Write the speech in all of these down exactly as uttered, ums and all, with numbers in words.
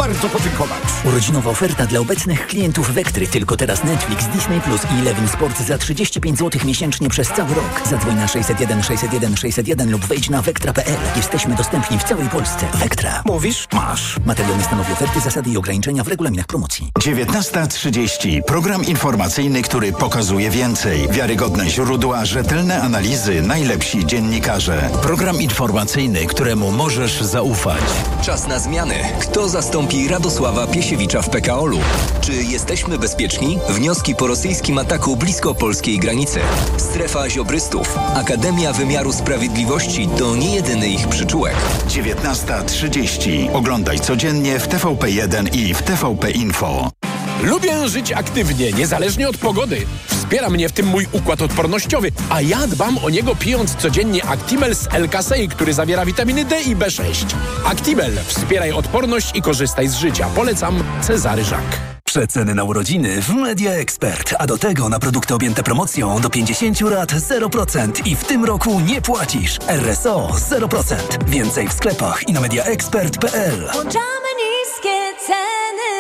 bardzo podziękować. Urodzinowa oferta dla obecnych klientów Wektry. Tylko teraz Netflix, Disney Plus i Eleven Sport za trzydzieści pięć złotych miesięcznie przez cały rok. Zadzwoń na sześćset jeden sześćset jeden sześćset jeden lub wejdź na wektra kropka pe el. Jesteśmy dostępni w całej Polsce. Wektra. Mówisz? Masz. Materiał nie stanowi oferty, zasady i ograniczenia w regulaminach promocji. dziewiętnasta trzydzieści. Program informacyjny, który pokazuje więcej. Wiarygodne źródła, rzetelne analizy, najlepsi dziennikarze. Program informacyjny, któremu możesz zaufać. Czas na zmiany. Kto zastąpi Radosława Piesiewicza w P K O L u? Czy jesteśmy bezpieczni? Wnioski po rosyjskim ataku blisko polskiej granicy. Strefa ziobrystów. Akademia Wymiaru Sprawiedliwości to nie jedyny ich przyczółek. dziewiętnasta trzydzieści. Oglądaj codziennie w T V P jeden i w T V P Info. Lubię żyć aktywnie, niezależnie od pogody. Wspiera mnie w tym mój układ odpornościowy, a ja dbam o niego pijąc codziennie Actimel z L-Kasei, który zawiera witaminy D i B sześć. Actimel. Wspieraj odporność i korzystaj z życia. Polecam Cezary Żak. Przeceny na urodziny w Media Expert, a do tego na produkty objęte promocją do pięćdziesiąt lat zero procent i w tym roku nie płacisz. R S O zero procent. Więcej w sklepach i na mediaexpert kropka pe el. Włączamy niskie ceny.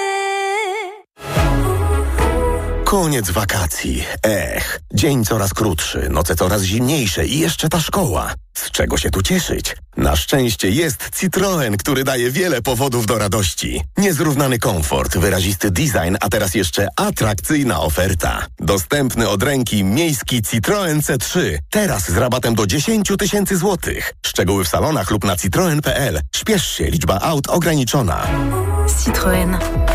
Koniec wakacji. Ech, dzień coraz krótszy, noce coraz zimniejsze i jeszcze ta szkoła. Z czego się tu cieszyć? Na szczęście jest Citroen, który daje wiele powodów do radości. Niezrównany komfort, wyrazisty design, a teraz jeszcze atrakcyjna oferta. Dostępny od ręki miejski Citroen C trzy. Teraz z rabatem do dziesięć tysięcy złotych. Szczegóły w salonach lub na citroen kropka pe el. Śpiesz się, liczba aut ograniczona. Citroen.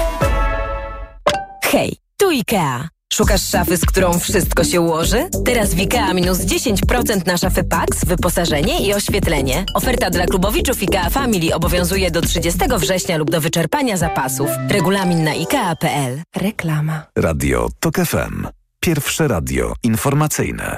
Hej, tu IKEA. Szukasz szafy, z którą wszystko się ułoży? Teraz w IKEA minus dziesięć procent na szafy Pax, wyposażenie i oświetlenie. Oferta dla klubowiczów IKEA Family obowiązuje do trzydziestego września lub do wyczerpania zapasów. Regulamin na ikea kropka pe el. Reklama. Radio TOK F M. Pierwsze radio informacyjne.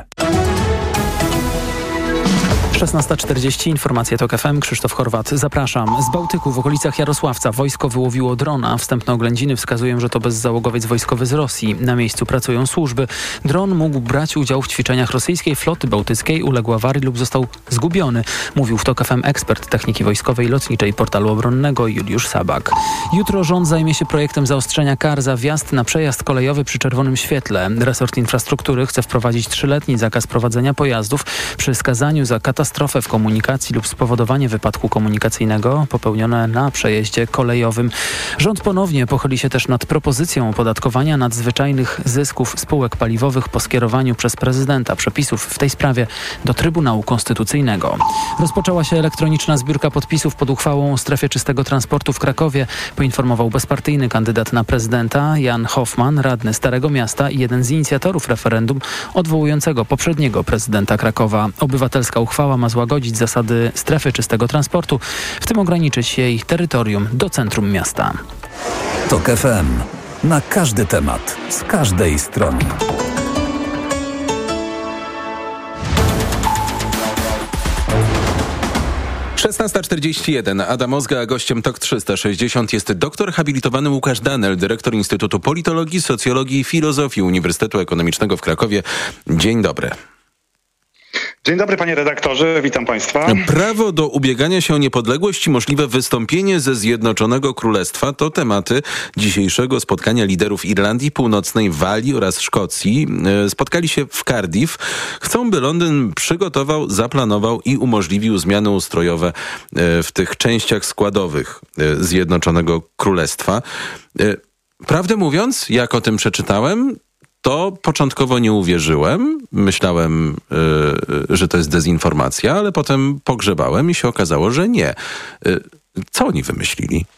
szesnasta czterdzieści, informacje TOK F M, Krzysztof Horwat, zapraszam. Z Bałtyku w okolicach Jarosławca wojsko wyłowiło drona. Wstępne oględziny wskazują, że to bezzałogowiec wojskowy z Rosji. Na miejscu pracują służby. Dron mógł brać udział w ćwiczeniach rosyjskiej floty bałtyckiej, uległ awarii lub został zgubiony. Mówił w TOK F M ekspert techniki wojskowej lotniczej portalu obronnego Juliusz Sabak. Jutro rząd zajmie się projektem zaostrzenia kar za wjazd na przejazd kolejowy przy czerwonym świetle. Resort infrastruktury chce wprowadzić trzyletni zakaz prowadzenia pojazdów przy skazaniu za katastrofę katastrofę w komunikacji lub spowodowanie wypadku komunikacyjnego popełnione na przejeździe kolejowym. Rząd ponownie pochyli się też nad propozycją opodatkowania nadzwyczajnych zysków spółek paliwowych po skierowaniu przez prezydenta przepisów w tej sprawie do Trybunału Konstytucyjnego. Rozpoczęła się elektroniczna zbiórka podpisów pod uchwałą o strefie czystego transportu w Krakowie, poinformował bezpartyjny kandydat na prezydenta Jan Hoffman, radny Starego Miasta i jeden z inicjatorów referendum odwołującego poprzedniego prezydenta Krakowa. Obywatelska uchwała ma złagodzić zasady strefy czystego transportu, w tym ograniczyć jej terytorium do centrum miasta. TOK F M. Na każdy temat, z każdej strony. szesnasta czterdzieści jeden. Adam Ozga, a gościem TOK trzysta sześćdziesiąt jest doktor habilitowany Łukasz Danel, dyrektor Instytutu Politologii, Socjologii i Filozofii Uniwersytetu Ekonomicznego w Krakowie. Dzień dobry. Dzień dobry, panie redaktorze, witam państwa. Prawo do ubiegania się o niepodległość i możliwe wystąpienie ze Zjednoczonego Królestwa to tematy dzisiejszego spotkania liderów Irlandii Północnej, Walii oraz Szkocji. Spotkali się w Cardiff. Chcą, by Londyn przygotował, zaplanował i umożliwił zmiany ustrojowe w tych częściach składowych Zjednoczonego Królestwa. Prawdę mówiąc, jak o tym przeczytałem, to początkowo nie uwierzyłem. Myślałem, yy, że to jest dezinformacja, ale potem pogrzebałem i się okazało, że nie. Yy, co oni wymyślili?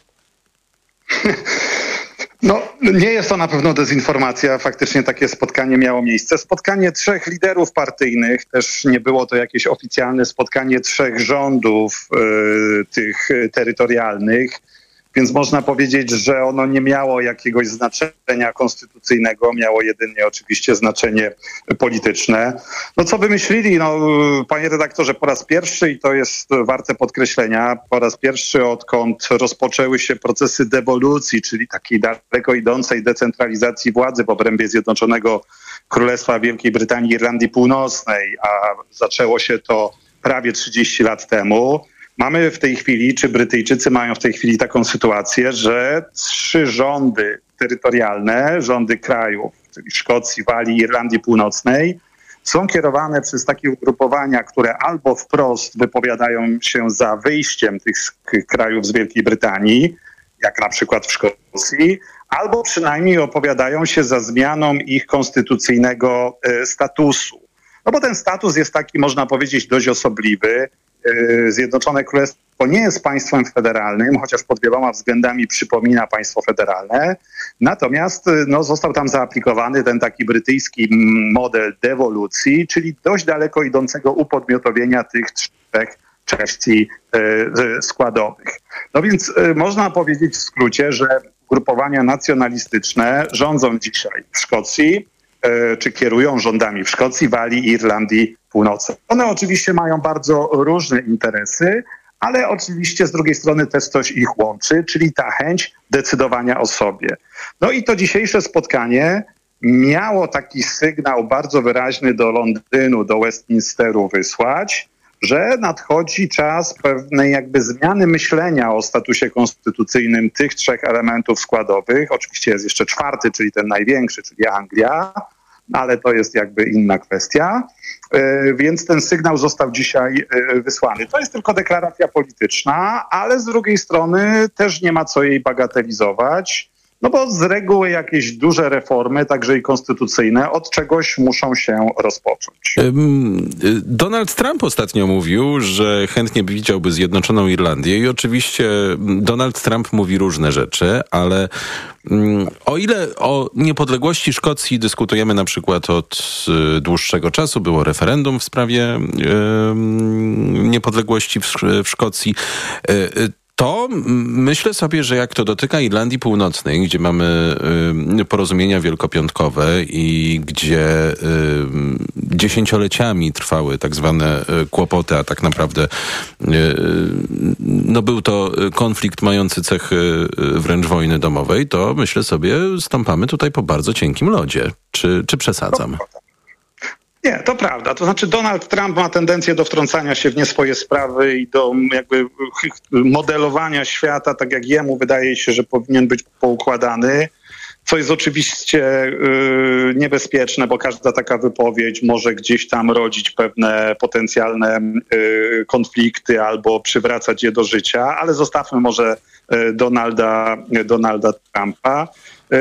No, nie jest to na pewno dezinformacja. Faktycznie takie spotkanie miało miejsce. Spotkanie trzech liderów partyjnych, też nie było to jakieś oficjalne spotkanie trzech rządów yy, tych terytorialnych. Więc można powiedzieć, że ono nie miało jakiegoś znaczenia konstytucyjnego, miało jedynie oczywiście znaczenie polityczne. No co wymyślili? No, panie redaktorze, po raz pierwszy, i to jest warte podkreślenia, po raz pierwszy odkąd rozpoczęły się procesy dewolucji, czyli takiej daleko idącej decentralizacji władzy w obrębie Zjednoczonego Królestwa Wielkiej Brytanii i Irlandii Północnej, a zaczęło się to prawie trzydzieści lat temu, Mamy w tej chwili, czy Brytyjczycy mają w tej chwili taką sytuację, że trzy rządy terytorialne, rządy krajów, czyli Szkocji, Walii, Irlandii Północnej, są kierowane przez takie ugrupowania, które albo wprost wypowiadają się za wyjściem tych krajów z Wielkiej Brytanii, jak na przykład w Szkocji, albo przynajmniej opowiadają się za zmianą ich konstytucyjnego statusu. No bo ten status jest taki, można powiedzieć, dość osobliwy. Zjednoczone Królestwo nie jest państwem federalnym, chociaż pod wieloma względami przypomina państwo federalne. Natomiast no, został tam zaaplikowany ten taki brytyjski model dewolucji, czyli dość daleko idącego upodmiotowienia tych trzech części y, składowych. No więc y, można powiedzieć w skrócie, że ugrupowania nacjonalistyczne rządzą dzisiaj w Szkocji, y, czy kierują rządami w Szkocji, Walii i Irlandii Północnej. One oczywiście mają bardzo różne interesy, ale oczywiście z drugiej strony też coś ich łączy, czyli ta chęć decydowania o sobie. No i to dzisiejsze spotkanie miało taki sygnał bardzo wyraźny do Londynu, do Westminsteru wysłać, że nadchodzi czas pewnej jakby zmiany myślenia o statusie konstytucyjnym tych trzech elementów składowych. Oczywiście jest jeszcze czwarty, czyli ten największy, czyli Anglia, ale to jest jakby inna kwestia. Więc ten sygnał został dzisiaj wysłany. To jest tylko deklaracja polityczna, ale z drugiej strony też nie ma co jej bagatelizować. No bo z reguły jakieś duże reformy, także i konstytucyjne, od czegoś muszą się rozpocząć. Donald Trump ostatnio mówił, że chętnie widziałby zjednoczoną Irlandię i oczywiście Donald Trump mówi różne rzeczy, ale o ile o niepodległości Szkocji dyskutujemy na przykład od dłuższego czasu, było referendum w sprawie niepodległości w Szkocji, to myślę sobie, że jak to dotyka Irlandii Północnej, gdzie mamy y, porozumienia wielkopiątkowe i gdzie y, dziesięcioleciami trwały tak zwane y, kłopoty, a tak naprawdę y, no był to konflikt mający cechy y, wręcz wojny domowej, to myślę sobie, stąpamy tutaj po bardzo cienkim lodzie. Czy, czy przesadzam? Nie, to prawda. To znaczy Donald Trump ma tendencję do wtrącania się w nie swoje sprawy i do jakby modelowania świata, tak jak jemu wydaje się, że powinien być poukładany, co jest oczywiście y, niebezpieczne, bo każda taka wypowiedź może gdzieś tam rodzić pewne potencjalne y, konflikty albo przywracać je do życia, ale zostawmy może y, Donalda, Donalda Trumpa.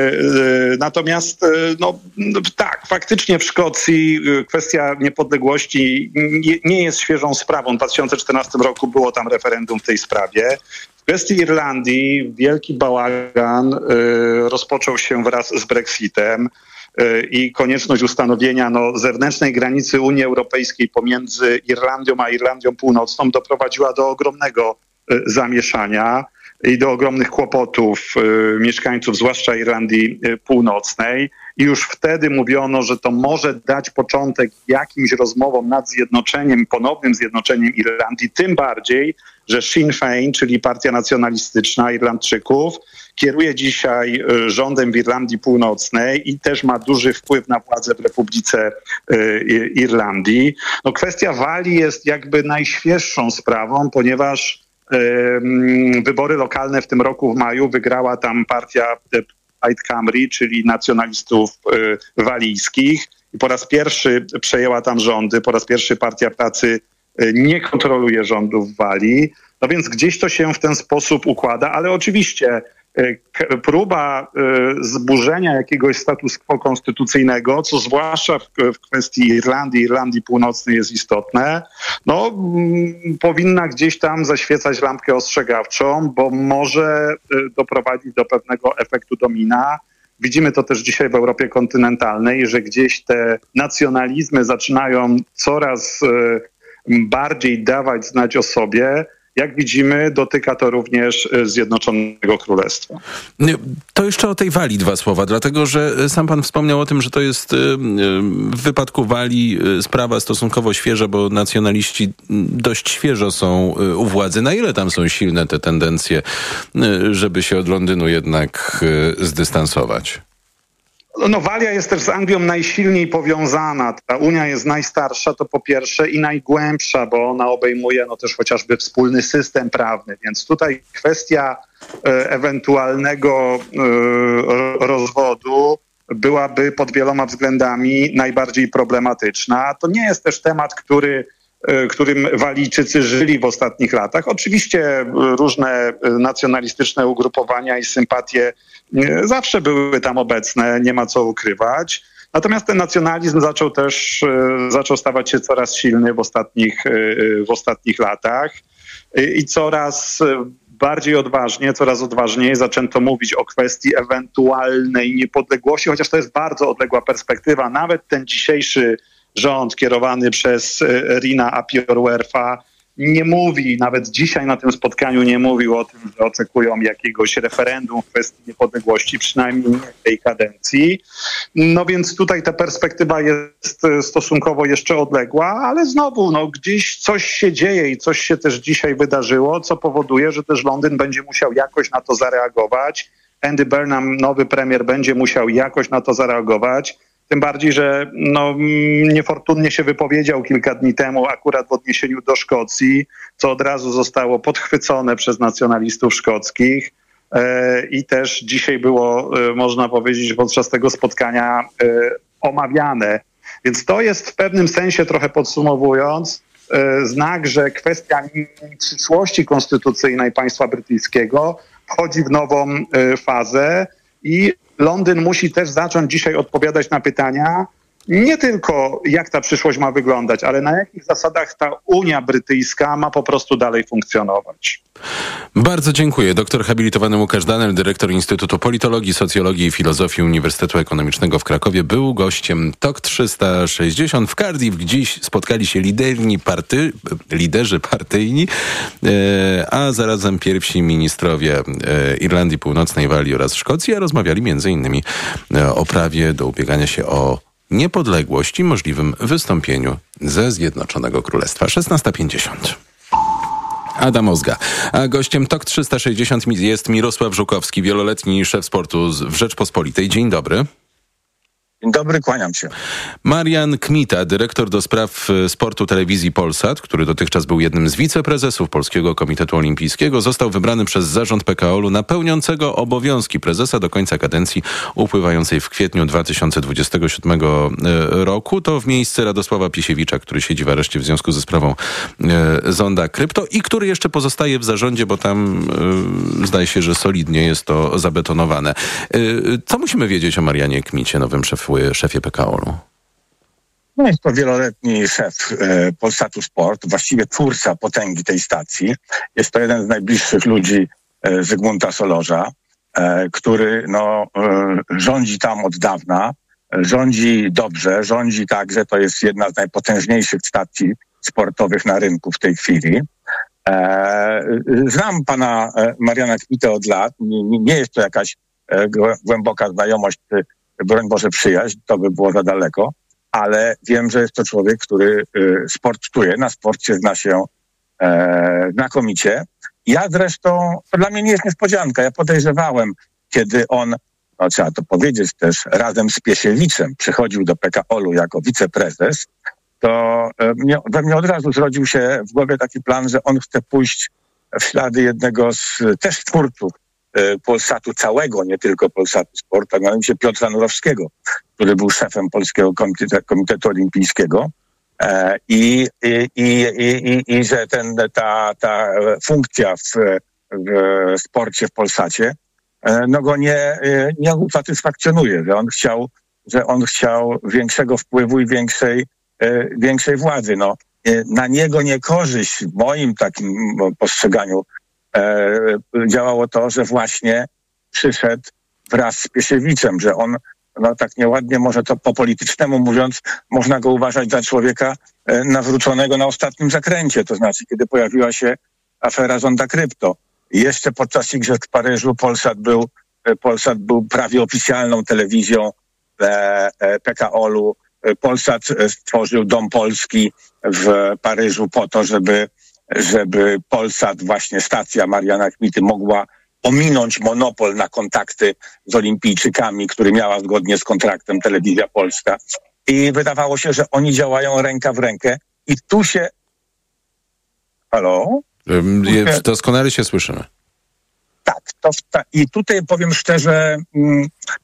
Natomiast no tak, faktycznie w Szkocji kwestia niepodległości nie, nie jest świeżą sprawą. W dwa tysiące czternastym roku było tam referendum w tej sprawie. W kwestii Irlandii wielki bałagan y, rozpoczął się wraz z Brexitem y, i konieczność ustanowienia no, zewnętrznej granicy Unii Europejskiej pomiędzy Irlandią a Irlandią Północną doprowadziła do ogromnego y, zamieszania i do ogromnych kłopotów y, mieszkańców, zwłaszcza Irlandii y, Północnej. I już wtedy mówiono, że to może dać początek jakimś rozmowom nad zjednoczeniem, ponownym zjednoczeniem Irlandii, tym bardziej, że Sinn Féin, czyli partia nacjonalistyczna Irlandczyków, kieruje dzisiaj y, rządem w Irlandii Północnej i też ma duży wpływ na władzę w Republice y, Irlandii. No, kwestia Walii jest jakby najświeższą sprawą, ponieważ wybory lokalne w tym roku w maju wygrała tam partia Plaid Cymru, czyli nacjonalistów walijskich i po raz pierwszy przejęła tam rządy, po raz pierwszy Partia Pracy nie kontroluje rządów w Walii, no więc gdzieś to się w ten sposób układa, ale oczywiście próba zburzenia jakiegoś status quo konstytucyjnego, co zwłaszcza w, w kwestii Irlandii, Irlandii Północnej jest istotne, no m, powinna gdzieś tam zaświecać lampkę ostrzegawczą, bo może doprowadzić do pewnego efektu domina. Widzimy to też dzisiaj w Europie kontynentalnej, że gdzieś te nacjonalizmy zaczynają coraz bardziej dawać znać o sobie. Jak widzimy, dotyka to również Zjednoczonego Królestwa. To jeszcze o tej Walii dwa słowa, dlatego że sam pan wspomniał o tym, że to jest w wypadku Walii sprawa stosunkowo świeża, bo nacjonaliści dość świeżo są u władzy. Na ile tam są silne te tendencje, żeby się od Londynu jednak zdystansować? No, Walia jest też z Anglią najsilniej powiązana. Ta Unia jest najstarsza, to po pierwsze, i najgłębsza, bo ona obejmuje no, też chociażby wspólny system prawny. Więc tutaj kwestia e, ewentualnego e, rozwodu byłaby pod wieloma względami najbardziej problematyczna. To nie jest też temat, który którym Walijczycy żyli w ostatnich latach. Oczywiście różne nacjonalistyczne ugrupowania i sympatie zawsze były tam obecne, nie ma co ukrywać. Natomiast ten nacjonalizm zaczął też, zaczął stawać się coraz silny w ostatnich, w ostatnich latach i coraz bardziej odważnie, coraz odważniej zaczęto mówić o kwestii ewentualnej niepodległości, chociaż to jest bardzo odległa perspektywa. Nawet ten dzisiejszy rząd kierowany przez Rina Apior-Werfa nie mówi, nawet dzisiaj na tym spotkaniu nie mówił o tym, że oczekują jakiegoś referendum w kwestii niepodległości, przynajmniej nie w tej kadencji. No więc tutaj ta perspektywa jest stosunkowo jeszcze odległa, ale znowu no, gdzieś coś się dzieje i coś się też dzisiaj wydarzyło, co powoduje, że też Londyn będzie musiał jakoś na to zareagować. Andy Burnham, nowy premier, będzie musiał jakoś na to zareagować. Tym bardziej, że no, niefortunnie się wypowiedział kilka dni temu akurat w odniesieniu do Szkocji, co od razu zostało podchwycone przez nacjonalistów szkockich e, i też dzisiaj było, e, można powiedzieć, podczas tego spotkania e, omawiane. Więc to jest w pewnym sensie, trochę podsumowując, e, znak, że kwestia przyszłości konstytucyjnej państwa brytyjskiego wchodzi w nową e, fazę i Londyn musi też zacząć dzisiaj odpowiadać na pytania, nie tylko jak ta przyszłość ma wyglądać, ale na jakich zasadach ta Unia Brytyjska ma po prostu dalej funkcjonować. Bardzo dziękuję. Doktor habilitowany Łukasz Danel, dyrektor Instytutu Politologii, Socjologii i Filozofii Uniwersytetu Ekonomicznego w Krakowie, był gościem T O K trzysta sześćdziesiąt. W Cardiff dziś spotkali się liderni party, liderzy partyjni, e, a zarazem pierwsi ministrowie e, Irlandii Północnej, Walii oraz Szkocji, a rozmawiali między innymi e, o prawie do ubiegania się o niepodległość i możliwym wystąpieniu ze Zjednoczonego Królestwa. szesnasta pięćdziesiąt. Adam Ozga. A gościem T O K trzysta sześćdziesiąt jest Mirosław Żukowski, wieloletni szef sportu w Rzeczpospolitej. Dzień dobry. Dzień dobry, kłaniam się. Marian Kmita, dyrektor do spraw sportu telewizji Polsat, który dotychczas był jednym z wiceprezesów Polskiego Komitetu Olimpijskiego, został wybrany przez zarząd P K O L-u na pełniącego obowiązki prezesa do końca kadencji upływającej w kwietniu dwa tysiące dwudziestego siódmego roku. To w miejsce Radosława Piesiewicza, który siedzi w areszcie w związku ze sprawą e, Zonda Krypto i który jeszcze pozostaje w zarządzie, bo tam e, zdaje się, że solidnie jest to zabetonowane. E, co musimy wiedzieć o Marianie Kmicie, nowym szefie szefie P K O L-u? No jest to wieloletni szef e, Polsatu Sport, właściwie twórca potęgi tej stacji. Jest to jeden z najbliższych ludzi e, Zygmunta Solorza, e, który no, e, rządzi tam od dawna, e, rządzi dobrze, rządzi tak, że to jest jedna z najpotężniejszych stacji sportowych na rynku w tej chwili. E, znam pana e, Mariana Kmitę od lat. Nie, nie jest to jakaś e, głęboka znajomość, broń Boże przyjaźń, to by było za daleko, ale wiem, że jest to człowiek, który y, sportuje, na sporcie zna się e, znakomicie. Ja zresztą, to dla mnie nie jest niespodzianka, ja podejrzewałem, kiedy on, no trzeba to powiedzieć też, razem z Piesiewiczem przychodził do P K O L-u jako wiceprezes, to e, mnie, we mnie od razu zrodził się w głowie taki plan, że on chce pójść w ślady jednego z też twórców Polsatu całego, nie tylko Polsatu Sport, a mianowicie Piotra Nurowskiego, który był szefem Polskiego Komitetu, Komitetu Olimpijskiego e, i, i, i, i, i że ten, ta, ta funkcja w, w sporcie, w Polsacie e, no go nie, nie usatysfakcjonuje, że on chciał, że on chciał większego wpływu i większej, e, większej władzy. No, e, na niego niekorzyść w moim takim postrzeganiu E, działało to, że właśnie przyszedł wraz z Piesiewiczem, że on, no tak nieładnie, może to po politycznemu mówiąc, można go uważać za człowieka e, nawróconego na ostatnim zakręcie, to znaczy kiedy pojawiła się afera Zonda Krypto. I jeszcze podczas Igrzysk w Paryżu Polsat był, e, Polsat był prawie oficjalną telewizją e, e, P K O L-u. Polsat stworzył Dom Polski w Paryżu po to, żeby żeby Polsat, właśnie stacja Mariana Kmity mogła ominąć monopol na kontakty z olimpijczykami, który miała zgodnie z kontraktem Telewizja Polska. I wydawało się, że oni działają ręka w rękę. I tu się... Halo? Je, doskonale się słyszymy. Tak. To, ta, I tutaj powiem szczerze, mm,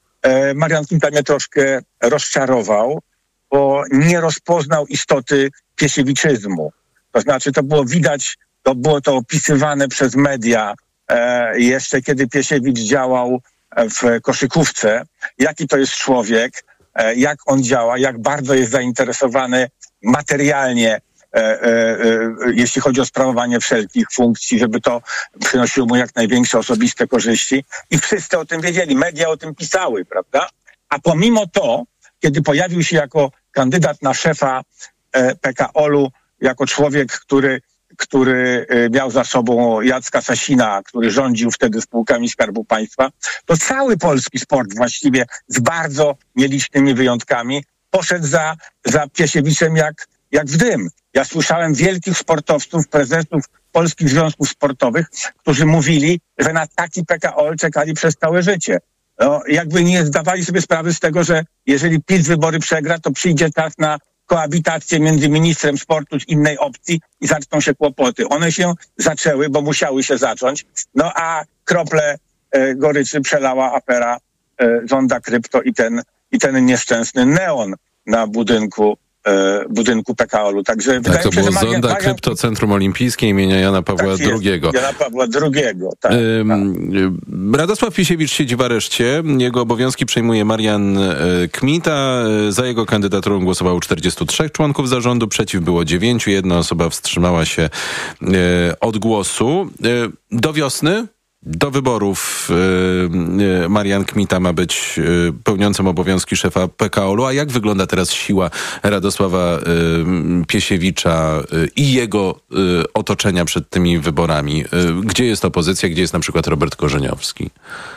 e, Marian Kmita mnie troszkę rozczarował, bo nie rozpoznał istoty piesiewiczyzmu. To znaczy, to było widać, to było to opisywane przez media e, jeszcze kiedy Piesiewicz działał w koszykówce, jaki to jest człowiek, e, jak on działa, jak bardzo jest zainteresowany materialnie, e, e, e, jeśli chodzi o sprawowanie wszelkich funkcji, żeby to przynosiło mu jak największe osobiste korzyści. I wszyscy o tym wiedzieli, media o tym pisały, prawda? A pomimo to, kiedy pojawił się jako kandydat na szefa e, P K O L-u, jako człowiek, który, który miał za sobą Jacka Sasina, który rządził wtedy spółkami Skarbu Państwa, to cały polski sport właściwie z bardzo nielicznymi wyjątkami poszedł za, za Piesiewiczem jak, jak w dym. Ja słyszałem wielkich sportowców, prezesów polskich związków sportowych, którzy mówili, że na taki P K O L czekali przez całe życie. No, jakby nie zdawali sobie sprawy z tego, że jeżeli PiS wybory przegra, to przyjdzie czas na koabitację między ministrem sportu z innej opcji i zaczną się kłopoty. One się zaczęły, bo musiały się zacząć. No a krople e, goryczy przelała afera e, Zonda Krypto i ten, i ten nieszczęsny neon na budynku e, budynku P K O L-u. Także tak, to się, było że Marian, Zonda Marian... Krypto Centrum Olimpijskie imienia Jana Pawła tak jest, drugiego. Jana Pawła drugiego, tak, Ym, tak. Radosław Piesiewicz siedzi w areszcie. Jego obowiązki przejmuje Marian y, Kmita. Za jego kandydaturą głosowało czterdziestu trzech członków zarządu, przeciw było dziewięciu. Jedna osoba wstrzymała się y, od głosu. Y, do wiosny Do wyborów y, y, Marian Kmita ma być y, pełniącym obowiązki szefa P K O L-u. A jak wygląda teraz siła Radosława y, Piesiewicza y, i jego y, otoczenia przed tymi wyborami? Y, gdzie jest opozycja, gdzie jest na przykład Robert Korzeniowski?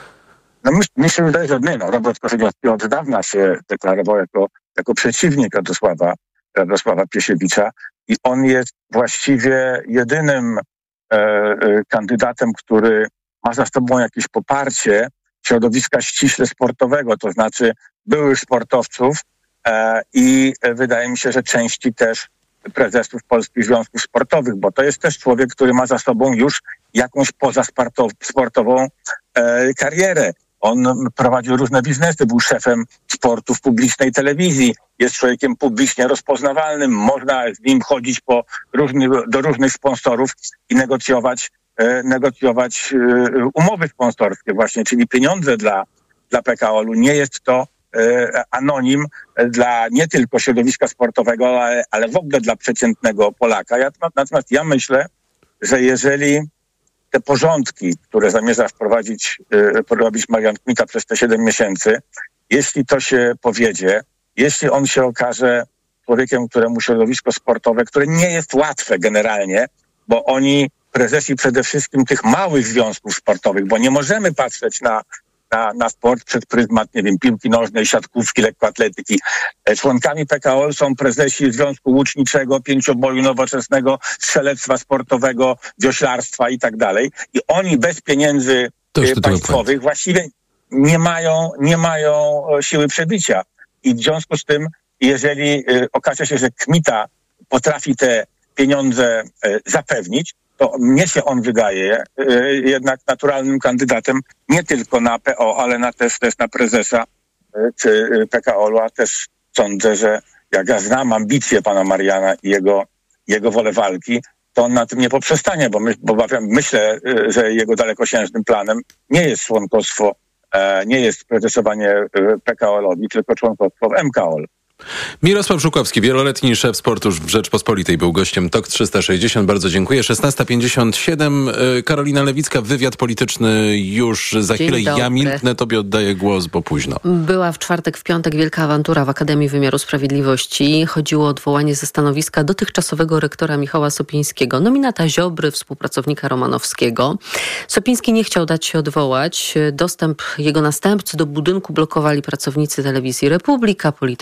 No mi, mi się wydaje, że nie, no, Robert Korzeniowski od dawna się deklarował jako, jako przeciwnik Radosława, Radosława Piesiewicza i on jest właściwie jedynym e, e, kandydatem, który ma za sobą jakieś poparcie środowiska ściśle sportowego, to znaczy byłych sportowców e, i wydaje mi się, że części też prezesów Polskich Związków Sportowych, bo to jest też człowiek, który ma za sobą już jakąś pozasportową e, karierę. On prowadził różne biznesy, był szefem sportu w publicznej telewizji, jest człowiekiem publicznie rozpoznawalnym, można z nim chodzić po różnych, do różnych sponsorów i negocjować negocjować umowy sponsorskie właśnie, czyli pieniądze dla, dla P K O L-u. Nie jest to e, anonim dla nie tylko środowiska sportowego, ale, ale w ogóle dla przeciętnego Polaka. Ja, natomiast ja myślę, że jeżeli te porządki, które zamierza wprowadzić, e, robić Marian Kmita przez te siedem miesięcy, jeśli to się powiedzie, jeśli on się okaże człowiekiem, któremu środowisko sportowe, które nie jest łatwe generalnie, bo oni prezesi przede wszystkim tych małych związków sportowych, bo nie możemy patrzeć na, na, na sport przez pryzmat, nie wiem, piłki nożnej, siatkówki, lekkoatletyki. Członkami P K O L są prezesi Związku Łuczniczego, Pięcioboju Nowoczesnego, Strzelectwa Sportowego, Wioślarstwa i tak dalej. I oni bez pieniędzy państwowych właściwie nie mają, nie mają siły przebicia. I w związku z tym, jeżeli okaże się, że Kmita potrafi te pieniądze zapewnić, to mnie się on wydaje y, jednak naturalnym kandydatem nie tylko na P O, ale na też, też na prezesa y, czy y, P K O L-u, a też sądzę, że jak ja znam ambicje pana Mariana i jego, jego wolę walki, to on na tym nie poprzestanie, bo, my, bo myślę, y, że jego dalekosiężnym planem nie jest członkostwo, y, nie jest prezesowanie y, P K O L-owi, tylko członkostwo w M K O L. Mirosław Żukowski, wieloletni szef sportu w Rzeczpospolitej, był gościem Tok trzysta sześćdziesiąt. Bardzo dziękuję. szesnasta pięćdziesiąt siedem. Karolina Lewicka, wywiad polityczny już za Dzień chwilę. dobry. Ja milknę, tobie oddaję głos, bo późno. Była w czwartek, w piątek wielka awantura w Akademii Wymiaru Sprawiedliwości. Chodziło o odwołanie ze stanowiska dotychczasowego rektora Michała Sopińskiego, nominata Ziobry, współpracownika Romanowskiego. Sopiński nie chciał dać się odwołać. Dostęp jego następcy do budynku blokowali pracownicy Telewizji Republika, politycy PiS,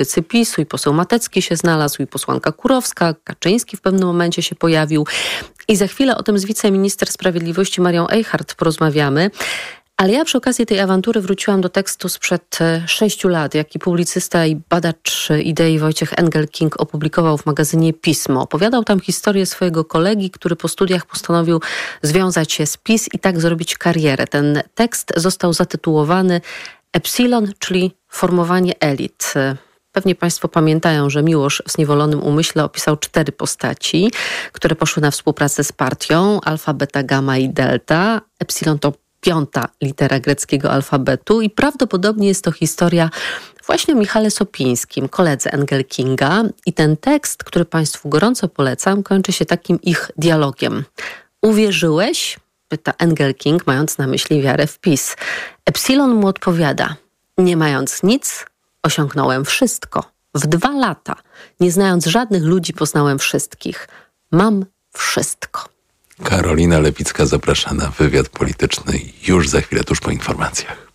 PiSu i poseł Matecki się znalazł, i posłanka Kurowska, Kaczyński w pewnym momencie się pojawił. I za chwilę o tym z wiceminister sprawiedliwości Marią Eichhardt porozmawiamy. Ale ja przy okazji tej awantury wróciłam do tekstu sprzed sześciu lat, jaki publicysta i badacz idei Wojciech Engelking opublikował w magazynie Pismo. Opowiadał tam historię swojego kolegi, który po studiach postanowił związać się z PiS i tak zrobić karierę. Ten tekst został zatytułowany Epsilon, czyli formowanie elit. Pewnie Państwo pamiętają, że Miłosz w Zniewolonym umyśle opisał cztery postaci, które poszły na współpracę z partią: alfa, beta, gamma i delta. Epsilon to piąta litera greckiego alfabetu i prawdopodobnie jest to historia właśnie o Michale Sopińskim, koledze Engelkinga. I ten tekst, który Państwu gorąco polecam, kończy się takim ich dialogiem. Uwierzyłeś? Pyta Engelking, mając na myśli wiarę w PiS. Epsilon mu odpowiada: nie mając nic, osiągnąłem wszystko. W dwa lata, nie znając żadnych ludzi, poznałem wszystkich. Mam wszystko. Karolina Lewicka zaprasza na wywiad polityczny już za chwilę, tuż po informacjach.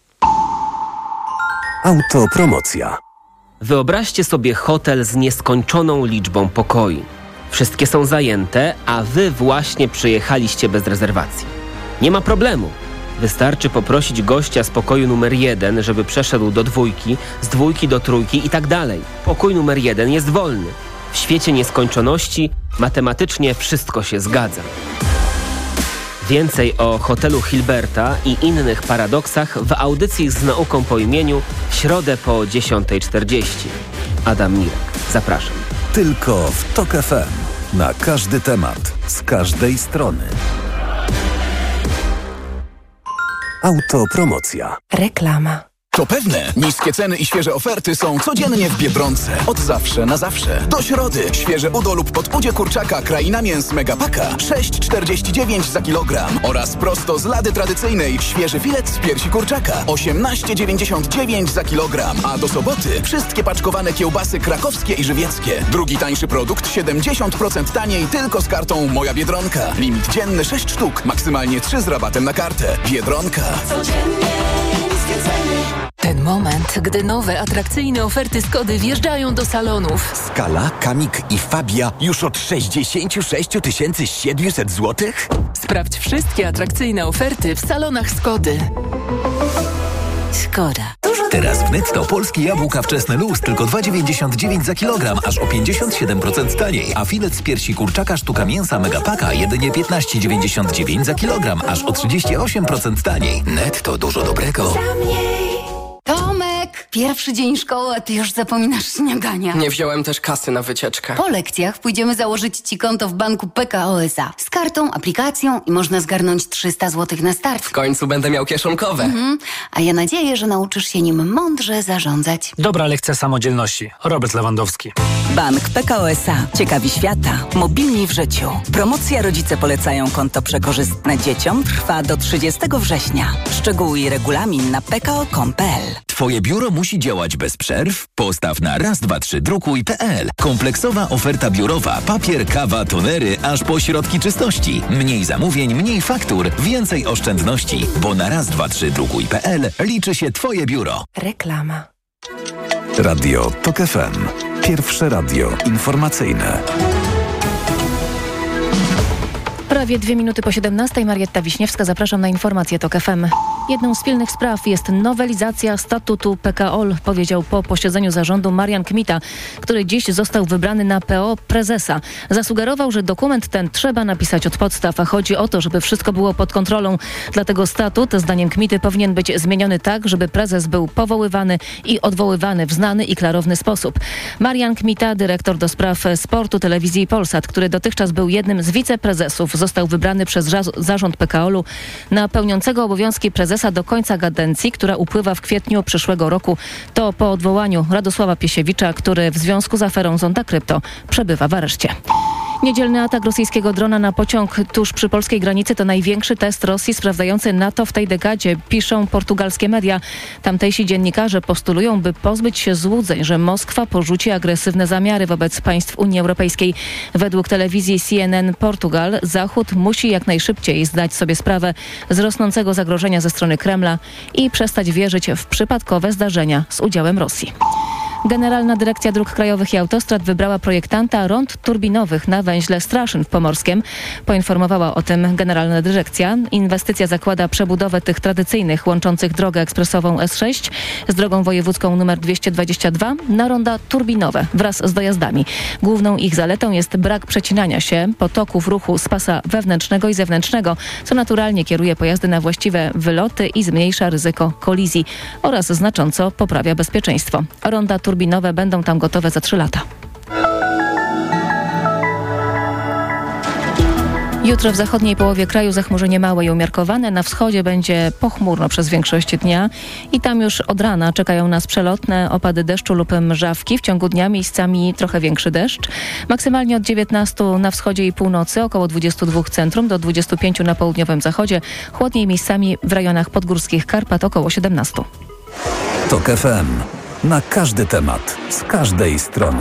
Autopromocja. Wyobraźcie sobie hotel z nieskończoną liczbą pokoi. Wszystkie są zajęte, a wy właśnie przyjechaliście bez rezerwacji. Nie ma problemu. Wystarczy poprosić gościa z pokoju numer jeden, żeby przeszedł do dwójki, z dwójki do trójki i tak dalej. Pokój numer jeden jest wolny. W świecie nieskończoności matematycznie wszystko się zgadza. Więcej o hotelu Hilberta i innych paradoksach w audycji z nauką po imieniu w środę po dziesiąta czterdzieści. Adam Mirek. Zapraszam. Tylko w TOK F M. Na każdy temat, z każdej strony. Autopromocja. Reklama. To pewne, niskie ceny i świeże oferty są codziennie w Biedronce. Od zawsze na zawsze. Do środy. Świeże udo lub podudzie kurczaka Kraina Mięs Megapaka sześć czterdzieści dziewięć za kilogram. Oraz prosto z lady tradycyjnej świeży filet z piersi kurczaka osiemnaście dziewięćdziesiąt dziewięć za kilogram. A do soboty wszystkie paczkowane kiełbasy krakowskie i żywieckie. Drugi tańszy produkt siedemdziesiąt procent taniej tylko z kartą Moja Biedronka. Limit dzienny sześć sztuk, maksymalnie trzy z rabatem na kartę. Biedronka. Codziennie niskie ceny. Ten moment, gdy nowe, atrakcyjne oferty Skody wjeżdżają do salonów. Skala, Kamik i Fabia już od sześćdziesiąt sześć tysięcy siedemset złotych? Sprawdź wszystkie atrakcyjne oferty w salonach Skody. Skoda. Teraz w Netto polskie jabłka wczesne luz tylko dwa dziewięćdziesiąt dziewięć za kilogram, aż o pięćdziesiąt siedem procent taniej. A filet z piersi kurczaka sztuka mięsa Megapaka jedynie piętnaście dziewięćdziesiąt dziewięć za kilogram, aż o trzydzieści osiem procent taniej. Netto, dużo dobrego. Tomek, pierwszy dzień szkoły, a ty już zapominasz śniadania. Nie wziąłem też kasy na wycieczkę. Po lekcjach pójdziemy założyć ci konto w banku P K O S A. Z kartą, aplikacją i można zgarnąć trzysta złotych na start. W końcu będę miał kieszonkowe. Mhm. A ja nadzieję, że nauczysz się nim mądrze zarządzać. Dobra lekcja samodzielności. Robert Lewandowski. Bank P K O S A. Ciekawi świata. Mobilni w życiu. Promocja Rodzice polecają konto przekorzystne dzieciom trwa do trzydziestego września. Szczegóły i regulamin na p k o kropka com kropka p l. Twoje biuro musi działać bez przerw? Postaw na raz dwa trzy drukuj kropka p l. Kompleksowa oferta biurowa. Papier, kawa, tonery, aż po środki czystości. Mniej zamówień, mniej faktur, więcej oszczędności. Bo na raz dwa trzy drukuj kropka p l liczy się Twoje biuro. Reklama. Radio TOK F M. Pierwsze radio informacyjne. Prawie dwie minuty po siedemnastej. Marietta Wiśniewska, zapraszam na informacje TOK F M. Jedną z pilnych spraw jest nowelizacja statutu P K O L, powiedział po posiedzeniu zarządu Marian Kmita, który dziś został wybrany na P O prezesa. Zasugerował, że dokument ten trzeba napisać od podstaw, a chodzi o to, żeby wszystko było pod kontrolą. Dlatego statut, zdaniem Kmity, powinien być zmieniony tak, żeby prezes był powoływany i odwoływany w znany i klarowny sposób. Marian Kmita, dyrektor do spraw sportu telewizji Polsat, który dotychczas był jednym z wiceprezesów, został wybrany przez zarząd P K O L-u na pełniącego obowiązki prezesa do końca kadencji, która upływa w kwietniu przyszłego roku. To po odwołaniu Radosława Piesiewicza, który w związku z aferą Zonda Krypto przebywa w areszcie. Niedzielny atak rosyjskiego drona na pociąg tuż przy polskiej granicy to największy test Rosji sprawdzający NATO w tej dekadzie, piszą portugalskie media. Tamtejsi dziennikarze postulują, by pozbyć się złudzeń, że Moskwa porzuci agresywne zamiary wobec państw Unii Europejskiej. Według telewizji C N N Portugal Zachód musi jak najszybciej zdać sobie sprawę z rosnącego zagrożenia ze strony Kremla i przestać wierzyć w przypadkowe zdarzenia z udziałem Rosji. Generalna Dyrekcja Dróg Krajowych i Autostrad wybrała projektanta rond turbinowych na węźle Straszyn w Pomorskiem. Poinformowała o tym Generalna Dyrekcja. Inwestycja zakłada przebudowę tych tradycyjnych łączących drogę ekspresową S sześć z drogą wojewódzką nr dwieście dwadzieścia dwa na ronda turbinowe wraz z dojazdami. Główną ich zaletą jest brak przecinania się potoków ruchu z pasa wewnętrznego i zewnętrznego, co naturalnie kieruje pojazdy na właściwe wyloty i zmniejsza ryzyko kolizji oraz znacząco poprawia bezpieczeństwo. Ronda turbinowe będą tam gotowe za trzy lata. Jutro w zachodniej połowie kraju zachmurzenie małe i umiarkowane. Na wschodzie będzie pochmurno przez większość dnia i tam już od rana czekają nas przelotne opady deszczu lub mrzawki. W ciągu dnia miejscami trochę większy deszcz. Maksymalnie od dziewiętnastu na wschodzie i północy, około dwudziestu dwóch centrum do dwudziestu pięciu na południowym zachodzie. Chłodniej miejscami w rejonach podgórskich Karpat około siedemnastu. TOK F M. Na każdy temat, z każdej strony.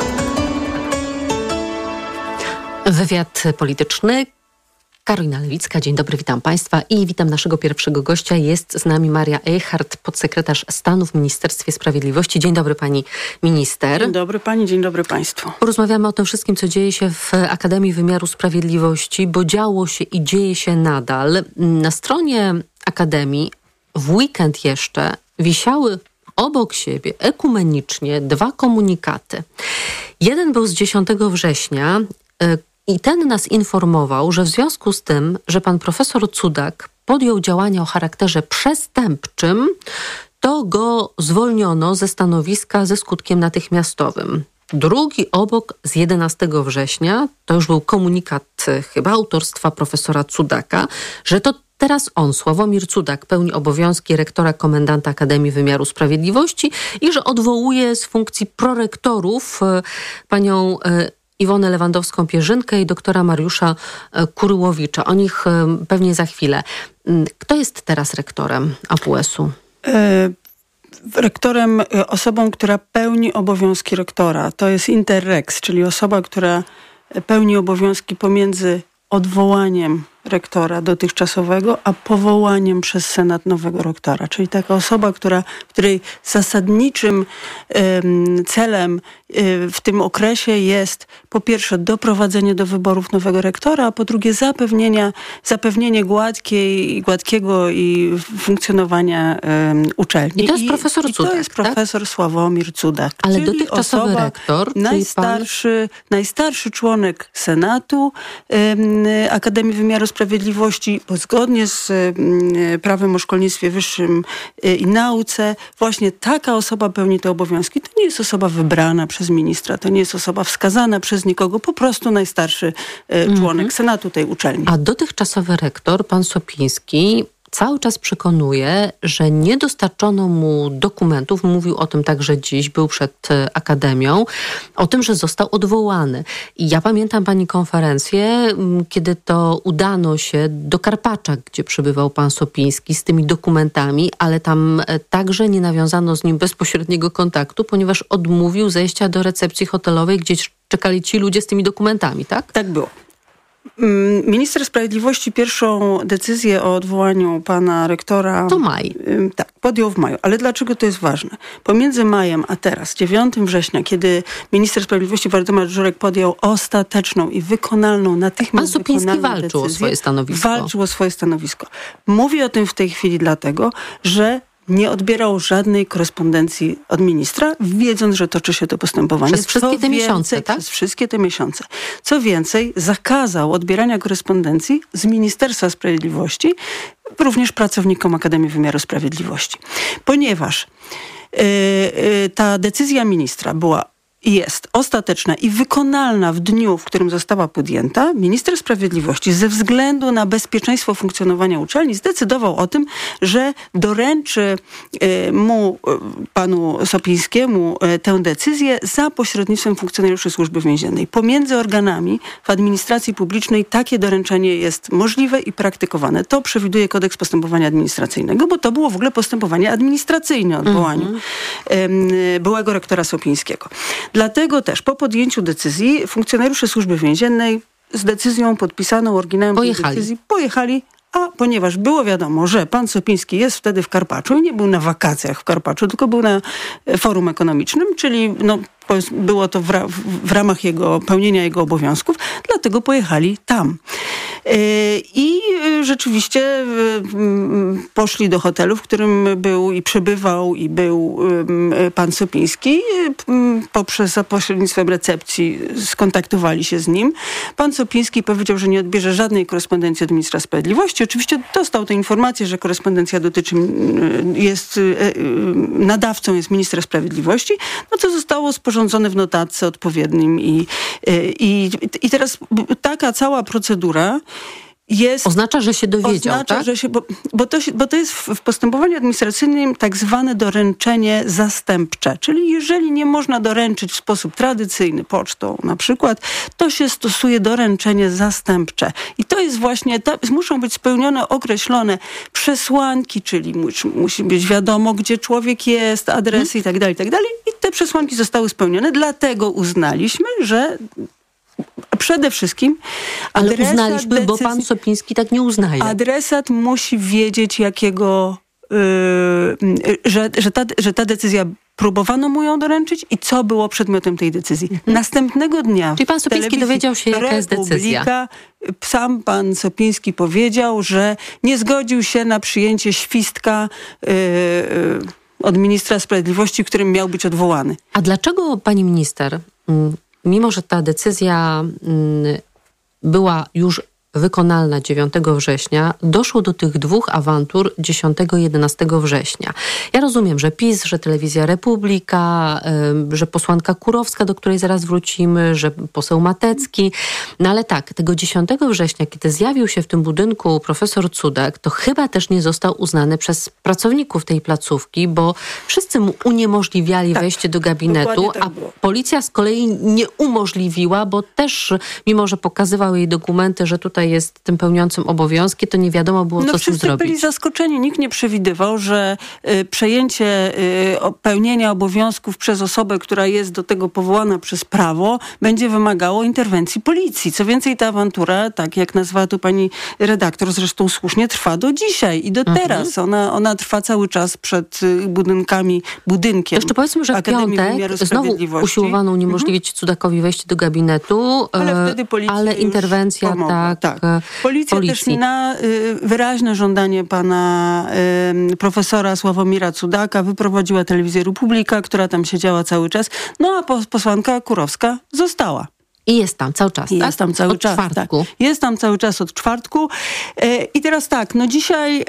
Wywiad polityczny. Karolina Lewicka, dzień dobry, witam Państwa i witam naszego pierwszego gościa. Jest z nami Maria Eichardt, podsekretarz stanu w Ministerstwie Sprawiedliwości. Dzień dobry Pani Minister. Dzień dobry Pani, dzień dobry Państwu. Porozmawiamy o tym wszystkim, co dzieje się w Akademii Wymiaru Sprawiedliwości, bo działo się i dzieje się nadal. Na stronie Akademii w weekend jeszcze wisiały obok siebie ekumenicznie dwa komunikaty. Jeden był z dziesiątego września i ten nas informował, że w związku z tym, że pan profesor Cudak podjął działania o charakterze przestępczym, to go zwolniono ze stanowiska ze skutkiem natychmiastowym. Drugi obok z jedenastego września, to już był komunikat chyba autorstwa profesora Cudaka, że to teraz on, Sławomir Cudak, pełni obowiązki rektora komendanta Akademii Wymiaru Sprawiedliwości i że odwołuje z funkcji prorektorów panią Iwonę Lewandowską-Pierzynkę i doktora Mariusza Kuryłowicza. O nich pewnie za chwilę. Kto jest teraz rektorem A P U S-u? E, rektorem, osobą, która pełni obowiązki rektora. To jest interrex, czyli osoba, która pełni obowiązki pomiędzy odwołaniem rektora dotychczasowego, a powołaniem przez Senat nowego rektora. Czyli taka osoba, która, której zasadniczym um, celem um, w tym okresie jest po pierwsze doprowadzenie do wyborów nowego rektora, a po drugie zapewnienia, zapewnienie gładkiej, gładkiego i funkcjonowania um, uczelni. I to jest profesor I, Cudak, i to jest profesor tak? Sławomir Cudak. Ale czyli dotychczasowy osoba, rektor, najstarszy, pan... najstarszy członek Senatu um, Akademii Wymiaru Sprawiedliwości, bo zgodnie z y, prawem o szkolnictwie wyższym y, i nauce, właśnie taka osoba pełni te obowiązki. To nie jest osoba wybrana przez ministra, to nie jest osoba wskazana przez nikogo, po prostu najstarszy y, mm-hmm. członek Senatu tej uczelni. A dotychczasowy rektor, pan Sopiński, cały czas przekonuje, że nie dostarczono mu dokumentów, mówił o tym także dziś, był przed Akademią, o tym, że został odwołany. I ja pamiętam pani konferencję, kiedy to udano się do Karpacza, gdzie przebywał pan Sopiński z tymi dokumentami, ale tam także nie nawiązano z nim bezpośredniego kontaktu, ponieważ odmówił zejścia do recepcji hotelowej, gdzie czekali ci ludzie z tymi dokumentami, tak? Tak było. Minister Sprawiedliwości pierwszą decyzję o odwołaniu pana rektora... To maj. Tak, podjął w maju. Ale dlaczego to jest ważne? Pomiędzy majem a teraz, dziewiątego września, kiedy minister Sprawiedliwości Waldemar Żurek podjął ostateczną i wykonalną, natychmiast pan Sopiński wykonalną walczył decyzję, o swoje stanowisko. Walczył o swoje stanowisko. Mówię o tym w tej chwili dlatego, że nie odbierał żadnej korespondencji od ministra, wiedząc, że toczy się to postępowanie. Przez wszystkie te miesiące, tak? Przez wszystkie te miesiące. Co więcej, zakazał odbierania korespondencji z Ministerstwa Sprawiedliwości również pracownikom Akademii Wymiaru Sprawiedliwości. Ponieważ yy, yy, ta decyzja ministra była jest ostateczna i wykonalna w dniu, w którym została podjęta, minister sprawiedliwości ze względu na bezpieczeństwo funkcjonowania uczelni zdecydował o tym, że doręczy mu, panu Sopińskiemu, tę decyzję za pośrednictwem funkcjonariuszy Służby Więziennej. Pomiędzy organami w administracji publicznej takie doręczenie jest możliwe i praktykowane. To przewiduje Kodeks Postępowania Administracyjnego, bo to było w ogóle postępowanie administracyjne o odwołaniu mm-hmm. byłego rektora Sopińskiego. Dlatego też po podjęciu decyzji funkcjonariusze Służby Więziennej z decyzją podpisaną, oryginałem tej decyzji pojechali A ponieważ było wiadomo, że pan Sopiński jest wtedy w Karpaczu i nie był na wakacjach w Karpaczu, tylko był na forum ekonomicznym, czyli no, było to w, ra- w ramach jego pełnienia jego obowiązków, dlatego pojechali tam. I rzeczywiście poszli do hotelu, w którym był i przebywał i był pan Sopiński. Poprzez za pośrednictwem recepcji skontaktowali się z nim. Pan Sopiński powiedział, że nie odbierze żadnej korespondencji od ministra sprawiedliwości. Oczywiście dostał tę informację, że korespondencja dotyczy, jest nadawcą jest minister sprawiedliwości, no co zostało sporządzone w notatce odpowiednim i, i, i teraz taka cała procedura jest... Oznacza, że się dowiedział, oznacza, tak? Że się, bo, bo, to się, bo to jest w, w postępowaniu administracyjnym tak zwane doręczenie zastępcze. Czyli jeżeli nie można doręczyć w sposób tradycyjny pocztą na przykład, to się stosuje doręczenie zastępcze. I to jest właśnie, to, muszą być spełnione określone przesłanki, czyli musi, musi być wiadomo, gdzie człowiek jest, adresy hmm. i tak dalej, i tak dalej. I te przesłanki zostały spełnione, dlatego uznaliśmy, że przede wszystkim ale uznaliśmy, decyzji, bo pan Sopiński tak nie uznaje. Adresat musi wiedzieć, jakiego, yy, że, że, ta, że ta decyzja próbowano mu ją doręczyć i co było przedmiotem tej decyzji. Mhm. Następnego dnia... Czyli pan Sopiński dowiedział się, jaka jest decyzja. Sam pan Sopiński powiedział, że nie zgodził się na przyjęcie świstka yy, yy, od ministra sprawiedliwości, którym miał być odwołany. A dlaczego pani minister... Mm, mimo że ta decyzja była już wykonalna dziewiątego września, doszło do tych dwóch awantur dziesiątego i jedenastego września. Ja rozumiem, że PiS, że Telewizja Republika, że posłanka Kurowska, do której zaraz wrócimy, że poseł Matecki. No ale tak, tego dziesiątego września, kiedy zjawił się w tym budynku profesor Cudek, to chyba też nie został uznany przez pracowników tej placówki, bo wszyscy mu uniemożliwiali tak, wejście do gabinetu, tak a było. Policja z kolei nie umożliwiła, bo też, mimo że pokazywał jej dokumenty, że tutaj jest tym pełniącym obowiązki, to nie wiadomo było, no, co z tym zrobić. Byli zaskoczeni. Nikt nie przewidywał, że y, przejęcie y, pełnienia obowiązków przez osobę, która jest do tego powołana przez prawo, będzie wymagało interwencji policji. Co więcej, ta awantura, tak jak nazwała tu pani redaktor, zresztą słusznie, trwa do dzisiaj i do mhm. teraz. Ona, ona trwa cały czas przed y, budynkami, budynkiem Jeszcze powiedzmy, że w Akademii piątek znowu usiłowano uniemożliwić mhm. Cudakowi wejście do gabinetu, ale, wtedy policja ale interwencja pomogła. tak. Tak. Policja Policji. też na y, wyraźne żądanie pana y, profesora Sławomira Cudaka wyprowadziła Telewizję Republika, która tam siedziała cały czas. No a po, posłanka Kurowska została. I jest tam cały czas, Jest tak? tam cały od czas, czwartku. Tak. Jest tam cały czas od czwartku. E, I teraz tak, no dzisiaj e,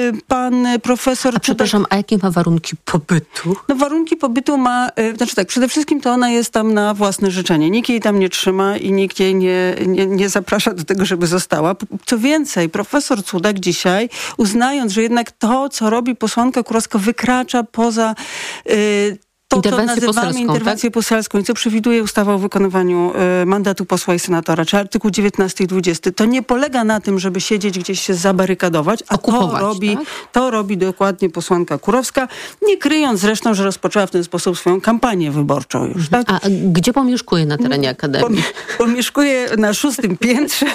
pan profesor... A przepraszam, a jakie ma warunki pobytu? No warunki pobytu ma, e, znaczy tak, przede wszystkim to ona jest tam na własne życzenie. Nikt jej tam nie trzyma i nikt jej nie, nie, nie zaprasza do tego, żeby została. Co więcej, profesor Cudak dzisiaj, uznając, że jednak to, co robi posłanka Kurowska, wykracza poza... E, To, interwencję co nazywamy poselską, interwencję tak? poselską i co przewiduje ustawa o wykonywaniu y, mandatu posła i senatora, czy artykuł dziewiętnasty i dwudziesty, to nie polega na tym, żeby siedzieć gdzieś się zabarykadować, a Okupować, to robi, tak? to robi dokładnie posłanka Kurowska, nie kryjąc zresztą, że rozpoczęła w ten sposób swoją kampanię wyborczą już. Tak? A gdzie pomieszkuje na terenie Akademii? Pomieszkuje na szóstym piętrze.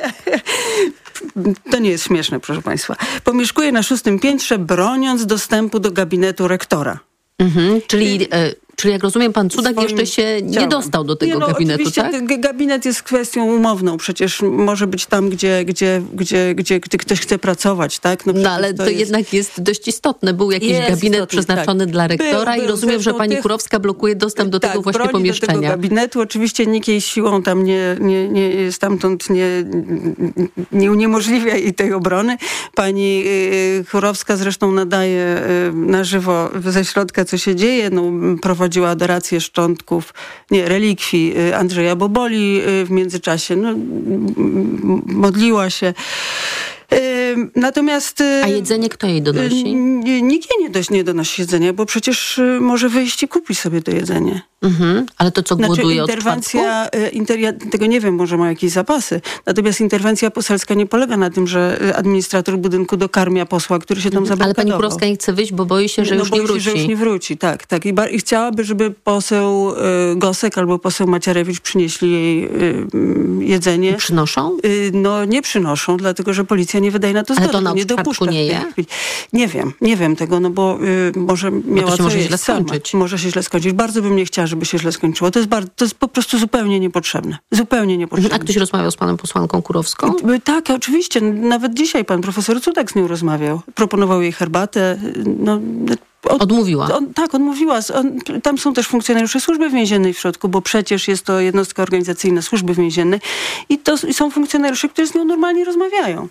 To nie jest śmieszne, proszę państwa. Pomieszkuje na szóstym piętrze, broniąc dostępu do gabinetu rektora. Mhm, czyli, e, czyli jak rozumiem, pan Cudak jeszcze się nie ciałem. dostał do tego nie, no, gabinetu, oczywiście tak? Oczywiście gabinet jest kwestią umowną. Przecież może być tam, gdzie, gdzie, gdzie, gdzie, gdzie ktoś chce pracować, tak? No, no ale to, to jest... jednak jest dość istotne. Był jakiś jest gabinet istotny, przeznaczony tak. dla rektora był, i był, rozumiem, że pani tych... Kurowska blokuje dostęp do tak, tego właśnie pomieszczenia. Do tego gabinetu. Oczywiście nikt jej siłą tam nie, nie, nie stamtąd nie, nie uniemożliwia jej tej obrony. Pani y, Kurowska zresztą nadaje y, na żywo ze środka, co się dzieje. No, prowadziła adorację szczątków, nie, relikwii Andrzeja Boboli w międzyczasie. No, modliła się. Natomiast... A jedzenie kto jej donosi? Nikt jej nie, dość, nie donosi jedzenia, bo przecież może wyjść i kupić sobie to jedzenie. Mhm. Ale to co głoduje znaczy, interwencja, od czwartku? Inter, ja tego nie wiem, może ma jakieś zapasy. Natomiast interwencja poselska nie polega na tym, że administrator budynku dokarmia posła, który się tam mhm. zabarkadował. Ale pani Kurowska nie chce wyjść, bo boi się, że no, już boi nie wróci. Się, że już nie wróci, tak. tak. I, bar- I chciałaby, żeby poseł y, Gosek albo poseł Macierewicz przynieśli jej y, jedzenie. Przynoszą? Y, no nie przynoszą, dlatego że policja nie wydaje na to Ale zgodę. to na nie czwartku dopuszcza nie w tej je? chwili. Nie wiem, nie wiem tego, no bo y, może miała to się co może jeść źle sama. skończyć. Może się źle skończyć. Bardzo bym nie chciała, żeby się źle skończyło. To jest, bardzo, to jest po prostu zupełnie niepotrzebne. Zupełnie niepotrzebne. A ktoś rozmawiał z panem posłanką Kurowską? Tak, oczywiście. Nawet dzisiaj pan profesor Cudak z nią rozmawiał. Proponował jej herbatę. No, od, Odmówiła? On, tak, odmówiła. On, tam są też funkcjonariusze Służby Więziennej w środku, bo przecież jest to jednostka organizacyjna Służby Więziennej i to i są funkcjonariusze, którzy z nią normalnie rozmawiają.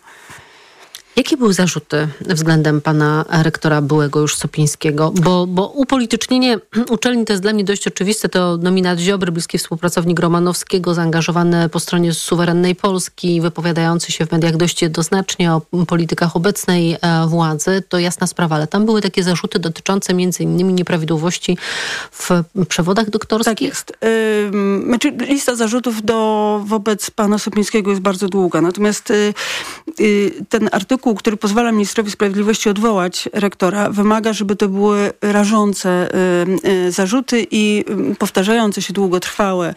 Jakie były zarzuty względem pana rektora byłego już Sopińskiego? Bo, bo upolitycznienie uczelni to jest dla mnie dość oczywiste. To nominat Ziobry, bliski współpracownik Romanowskiego, zaangażowany po stronie suwerennej Polski, wypowiadający się w mediach dość jednoznacznie o politykach obecnej władzy. To jasna sprawa, ale tam były takie zarzuty dotyczące między innymi nieprawidłowości w przewodach doktorskich. Tak jest. Yy, znaczy lista zarzutów do, wobec pana Sopińskiego jest bardzo długa. Natomiast yy, yy, ten artykuł, który pozwala ministrowi sprawiedliwości odwołać rektora, wymaga, żeby to były rażące y, y, zarzuty i y, powtarzające się długotrwałe.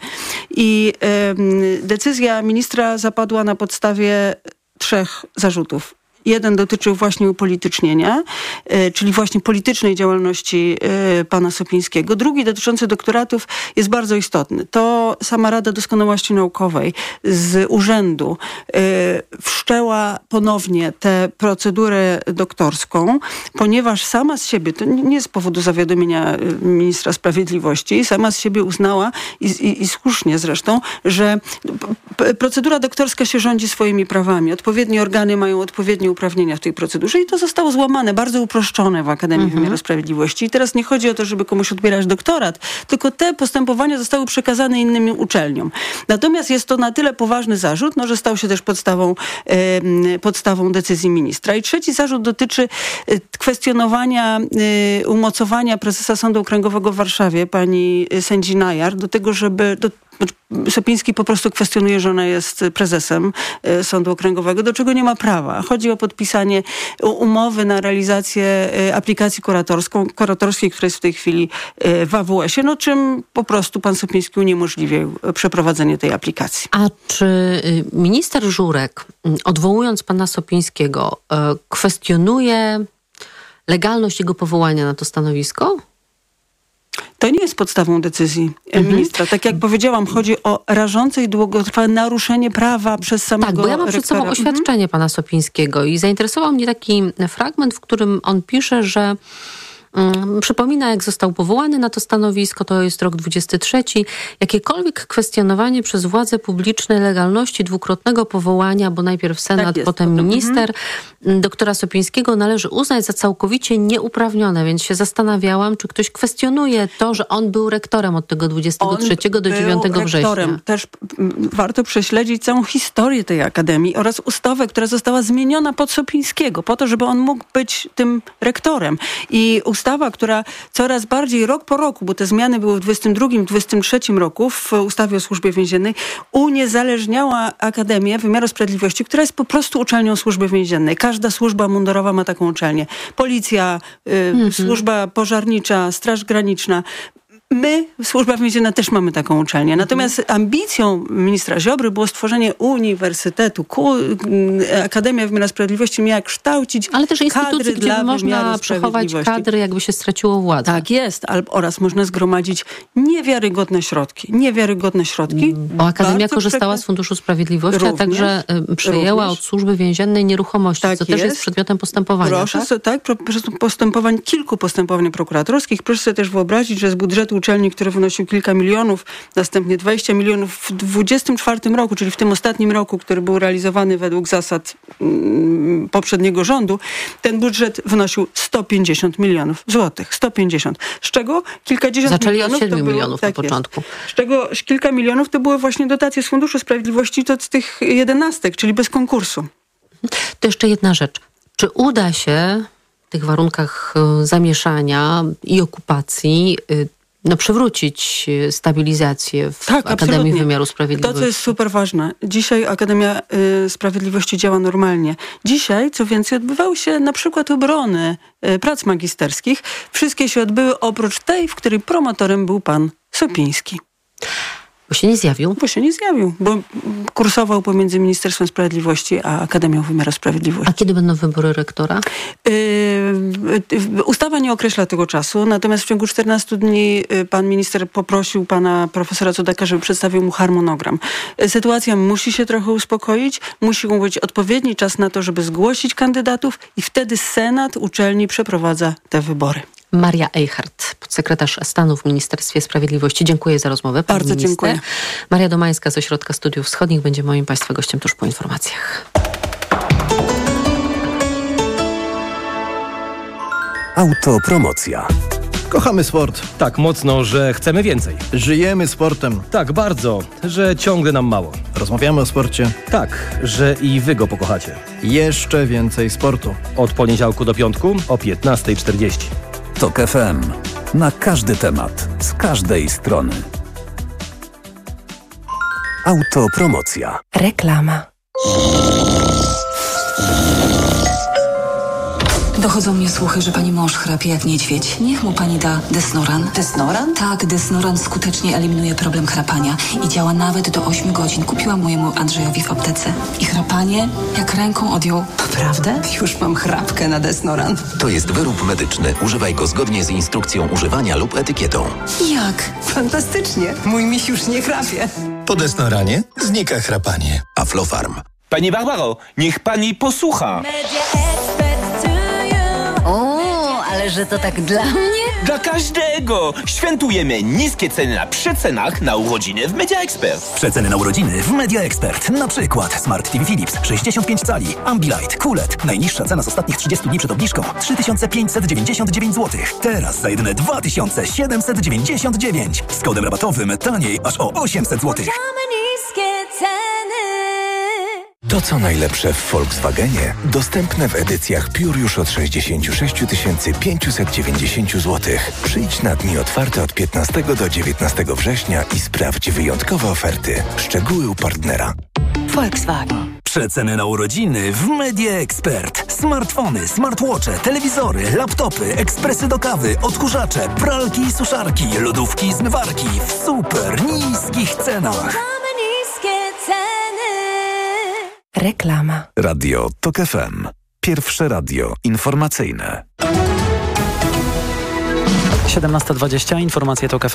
I y, decyzja ministra zapadła na podstawie trzech zarzutów. Jeden dotyczył właśnie upolitycznienia, y, czyli właśnie politycznej działalności y, pana Sopińskiego. Drugi, dotyczący doktoratów, jest bardzo istotny. To sama Rada Doskonałości Naukowej z urzędu y, wszczęła ponownie tę procedurę doktorską, ponieważ sama z siebie, to nie z powodu zawiadomienia ministra sprawiedliwości, sama z siebie uznała i, i, i słusznie zresztą, że p- procedura doktorska się rządzi swoimi prawami. Odpowiednie organy mają odpowiednie uprawnienia w tej procedurze i to zostało złamane, bardzo uproszczone w Akademii mhm. Wymiaru Sprawiedliwości. I teraz nie chodzi o to, żeby komuś odbierać doktorat, tylko te postępowania zostały przekazane innym uczelniom. Natomiast jest to na tyle poważny zarzut, no, że stał się też podstawą, e, podstawą decyzji ministra. I trzeci zarzut dotyczy kwestionowania e, umocowania prezesa Sądu Okręgowego w Warszawie, pani sędzi Najar, do tego, żeby... Do, Sopiński po prostu kwestionuje, że ona jest prezesem e, Sądu Okręgowego, do czego nie ma prawa. Chodzi o podpisanie umowy na realizację e, aplikacji kuratorską, kuratorskiej, która jest w tej chwili e, w A W S ie, no czym po prostu pan Sopiński uniemożliwił przeprowadzenie tej aplikacji. A czy minister Żurek, odwołując pana Sopińskiego, e, kwestionuje legalność jego powołania na to stanowisko? To nie jest podstawą decyzji mhm. ministra. Tak jak powiedziałam, chodzi o rażące i długotrwałe naruszenie prawa przez samego Tak, bo ja mam rektora. przed sobą oświadczenie mhm. pana Sopińskiego i zainteresował mnie taki fragment, w którym on pisze, że um, przypomina, jak został powołany na to stanowisko, to jest rok dwudziesty trzeci, jakiekolwiek kwestionowanie przez władze publiczne legalności dwukrotnego powołania, bo najpierw Senat, tak potem potem minister, mhm. doktora Sopińskiego należy uznać za całkowicie nieuprawnione, więc się zastanawiałam, czy ktoś kwestionuje to, że on był rektorem od tego dwudziestego trzeciego on do dziewiątego września. Też warto prześledzić całą historię tej Akademii oraz ustawę, która została zmieniona pod Sopińskiego, po to, żeby on mógł być tym rektorem. I ustawa, która coraz bardziej rok po roku, bo te zmiany były w dwudziestym drugim, dwudziestym trzecim roku w ustawie o Służbie Więziennej, uniezależniała Akademię Wymiaru Sprawiedliwości, która jest po prostu uczelnią Służby Więziennej. Każda służba mundurowa ma taką uczelnię. Policja, y, mhm. służba pożarnicza, Straż Graniczna. My, Służba Więzienna, też mamy taką uczelnię. Natomiast mhm. ambicją ministra Ziobry było stworzenie uniwersytetu. Akademia Wymiaru Sprawiedliwości miała kształcić ale też instytucji, kadry gdzie dla można przechować kadry, jakby się straciło władzę. Tak jest, ale, oraz można zgromadzić niewiarygodne środki. Niewiarygodne środki. Bo Akademia korzystała z Funduszu Sprawiedliwości, również, a także przejęła również. od Służby Więziennej nieruchomości, tak co jest. też jest przedmiotem postępowania. Proszę tak? sobie, tak, postępowań, kilku postępowań prokuratorskich. Proszę sobie też wyobrazić, że z budżetu uczelni, który wynosił kilka milionów, następnie dwadzieścia milionów w dwudziestym czwartym roku, czyli w tym ostatnim roku, który był realizowany według zasad mm, poprzedniego rządu, ten budżet wynosił sto pięćdziesiąt milionów złotych. sto pięćdziesiąt. Z czego kilkadziesiąt Zaczęli milionów... od siedmiu było, milionów tak na początku. Jest. Z czego kilka milionów to były właśnie dotacje z Funduszu Sprawiedliwości, to z tych jedenastek, czyli bez konkursu. To jeszcze jedna rzecz. Czy uda się w tych warunkach zamieszania i okupacji no, przywrócić stabilizację w tak, Akademii absolutnie. Wymiaru Sprawiedliwości? To, co jest super ważne. Dzisiaj Akademia y, Sprawiedliwości działa normalnie. Dzisiaj, co więcej, odbywały się na przykład obrony y, prac magisterskich. Wszystkie się odbyły oprócz tej, w której promotorem był pan Sopiński. Bo się nie zjawił? Bo się nie zjawił, bo kursował pomiędzy Ministerstwem Sprawiedliwości a Akademią Wymiaru Sprawiedliwości. A kiedy będą wybory rektora? Yy, ustawa nie określa tego czasu, natomiast w ciągu czternastu dni pan minister poprosił pana profesora Cudaka, żeby przedstawił mu harmonogram. Sytuacja musi się trochę uspokoić, musi być odpowiedni czas na to, żeby zgłosić kandydatów i wtedy Senat uczelni przeprowadza te wybory. Maria Eichhardt, podsekretarz stanu w Ministerstwie Sprawiedliwości. Dziękuję za rozmowę. Bardzo minister. Dziękuję. Maria Domańska z Ośrodka Studiów Wschodnich będzie moim Państwa gościem tuż po informacjach. Autopromocja. Kochamy sport. Tak mocno, że chcemy więcej. Żyjemy sportem. Tak bardzo, że ciągle nam mało. Rozmawiamy o sporcie. Tak, że i wy go pokochacie. Jeszcze więcej sportu. Od poniedziałku do piątku o piętnasta czterdzieści. Tok F M. Na każdy temat, z każdej strony. Autopromocja. Reklama. Dochodzą mnie słuchy, że pani mąż chrapie jak niedźwiedź. Niech mu pani da Desnoran. Desnoran? Tak, Desnoran skutecznie eliminuje problem chrapania i działa nawet do ośmiu godzin. Kupiłam mojemu Andrzejowi w aptece. I chrapanie jak ręką odjął. Naprawdę? Już mam chrapkę na Desnoran. To jest wyrób medyczny. Używaj go zgodnie z instrukcją używania lub etykietą. Jak? Fantastycznie. Mój miś już nie chrapie. Po Desnoranie znika chrapanie. Aflofarm. Pani Barbaro, niech pani posłucha. O, ale że to tak dla mnie? Dla każdego! Świętujemy niskie ceny na przecenach na urodziny w Media Expert. Przeceny na urodziny w Media Expert. Na przykład Smart T V Philips sześćdziesiąt pięć cali, Ambilight, Kulet. Najniższa cena z ostatnich trzydziestu dni przed obniżką trzy tysiące pięćset dziewięćdziesiąt dziewięć złotych. Teraz za jedyne dwa tysiące siedemset dziewięćdziesiąt dziewięć. Z kodem rabatowym taniej aż o osiemset złotych. Niskie ceny. To, co najlepsze w Volkswagenie, dostępne w edycjach Pure już od sześćdziesiąt sześć tysięcy pięćset dziewięćdziesiąt złotych. Przyjdź na dni otwarte od piętnastego do dziewiętnastego września i sprawdź wyjątkowe oferty. Szczegóły u partnera. Volkswagen. Przeceny na urodziny w Media Expert. Smartfony, smartwatche, telewizory, laptopy, ekspresy do kawy, odkurzacze, pralki i suszarki, lodówki i zmywarki w super niskich cenach. Niskie ceny. Reklama. Radio Tok F M. Pierwsze radio informacyjne. siedemnasta dwadzieścia. Informacje Tok F M.